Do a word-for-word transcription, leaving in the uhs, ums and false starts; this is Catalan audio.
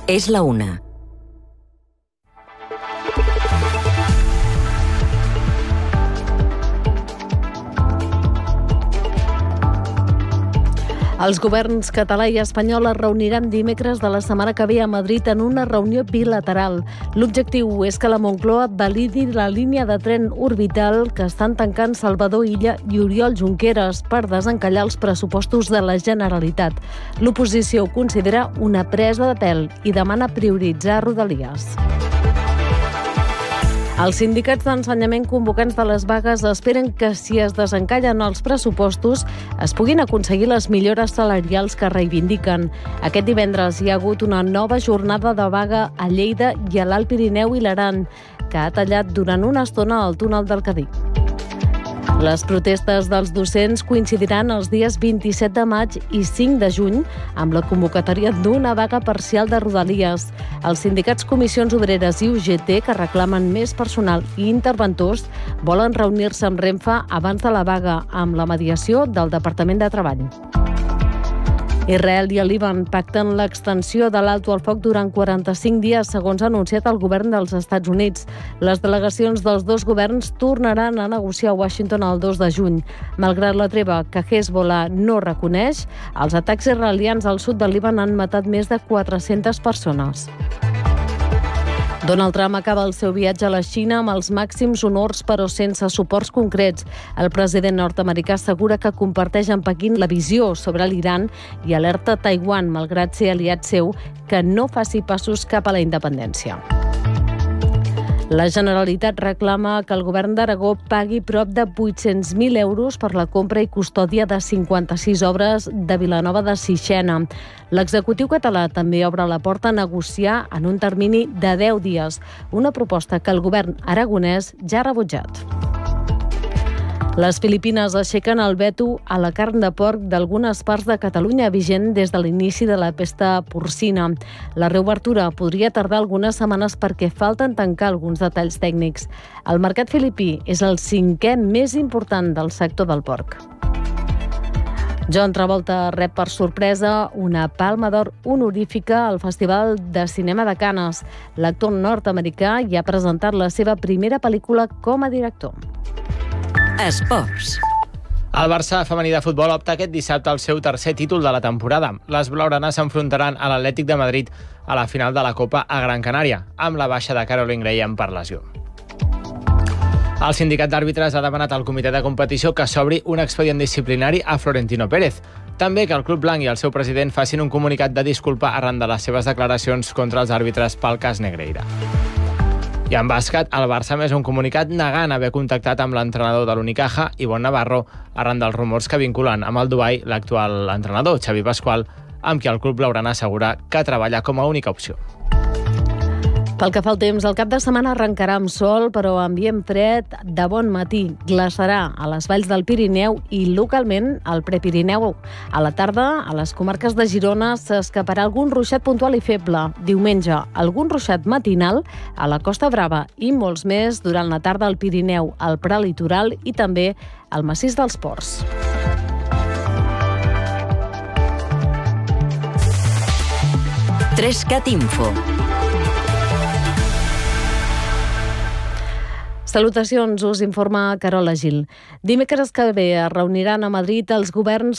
És la una. Els governs català i espanyol es reuniran dimecres de la setmana que ve a Madrid en una reunió bilateral. L'objectiu és que la Moncloa validi la línia de tren orbital que estan tancant Salvador Illa i Oriol Junqueras per desencallar els pressupostos de la Generalitat. L'oposició ho considera una presa de pèl i demana prioritzar Rodalies. Els sindicats d'ensenyament convocants de les vagues esperen que, si es desencallen els pressupostos, es puguin aconseguir les millores salarials que reivindiquen. Aquest divendres hi ha hagut una nova jornada de vaga a Lleida i a l'Alt Pirineu i l'Aran, que ha tallat durant una estona el túnel del Cadí. Les protestes dels docents coincidiran els dies vint-i-set de maig i cinc de juny amb la convocatòria d'una vaga parcial de Rodalies. Els sindicats Comissions Obreres i U G T, que reclamen més personal i interventors, volen reunir-se amb Renfe abans de la vaga, amb la mediació del Departament de Treball. Israel i el Líban pacten l'extensió de l'alto al foc durant quaranta-cinc dies, segons ha anunciat el govern dels Estats Units. Les delegacions dels dos governs tornaran a negociar a Washington el dos de juny. Malgrat la treva que Hezbollah no reconeix, els atacs israelians al sud del Líban han matat més de quatre-centes persones. Donald Trump acaba el seu viatge a la Xina amb els màxims honors, però sense suports concrets. El president nord-americà assegura que comparteix amb Pequín la visió sobre l'Iran i alerta Taiwan, malgrat ser aliat seu, que no faci passos cap a la independència. La Generalitat reclama que el govern d'Aragó pagui prop de vuit-cents mil euros per la compra i custòdia de cinquanta-sis obres de Vilanova de Sixena. L'executiu català també obre la porta a negociar en un termini de deu dies, una proposta que el govern aragonès ja ha rebutjat. Les Filipines aixequen el veto a la carn de porc d'algunes parts de Catalunya, vigent des de l'inici de la pesta porcina. La reobertura podria tardar algunes setmanes perquè falten tancar alguns detalls tècnics. El mercat filipí és el cinquè més important del sector del porc. John Travolta rep per sorpresa una Palma d'Or honorífica al Festival de Cinema de Canes. L'actor nord-americà ja ha presentat la seva primera pel·lícula com a director. Esports. El Barça femení de futbol opta aquest dissabte al seu tercer títol de la temporada. Les blaugranes s'enfrontaran a l'Atlètic de Madrid a la final de la Copa a Gran Canària, amb la baixa de Caroline Graham per lesió. El sindicat d'àrbitres ha demanat al comitè de competició que s'obri un expedient disciplinari a Florentino Pérez. També que el Club Blanc i el seu president facin un comunicat de disculpa arran de les seves declaracions contra els àrbitres pel cas Negreira. I en bàsquet, el Barça més un comunicat negant haver contactat amb l'entrenador de l'Unicaja, Ivonne Navarro, arran dels rumors que vinculen amb el Dubai l'actual entrenador, Xavi Pascual, amb qui el club blaugrana assegura que treballa com a única opció. Pel que fa al temps, el cap de setmana arrencarà amb sol, però ambient fred de bon matí. Glaçarà a les valls del Pirineu i localment al Prepirineu. A la tarda, a les comarques de Girona, s'escaparà algun ruixat puntual i feble. Diumenge, algun ruixat matinal a la Costa Brava i molts més durant la tarda al Pirineu, al prelitoral i també al massís dels Ports. Trescat Info. Salutacions, us informa Carola Gil. Dimecres que ve es reuniran a Madrid els governs